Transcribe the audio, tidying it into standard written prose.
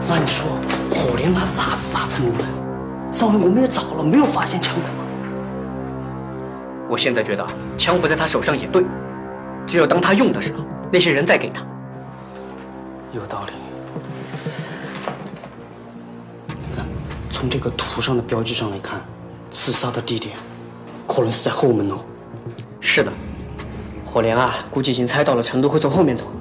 那你说火莲拿啥子杀陈如呢？上回我们也找了，没有发现枪口啊。 我现在觉得枪不在他手上也对，只有当他用的时候，那些人再给他。 有道理。从这个图上的标记上来看，刺杀的地点可能是在后门哦。 是的，火莲啊，估计已经猜到了陈都会从后面走。